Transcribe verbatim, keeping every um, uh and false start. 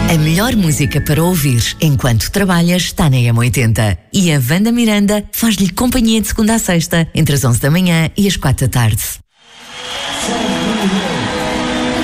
A melhor música para ouvir enquanto trabalhas está na M oitenta. E a Wanda Miranda faz-lhe companhia de segunda a sexta, entre as onze da manhã e as quatro da tarde.